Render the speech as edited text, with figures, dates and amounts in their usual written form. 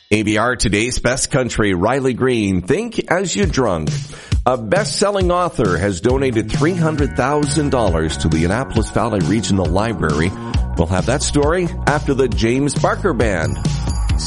ABR Today's Best Country, Riley Green, Think As You Drunk. A best-selling author has donated $300,000 to the Annapolis Valley Regional Library. We'll have that story after the James Barker Band.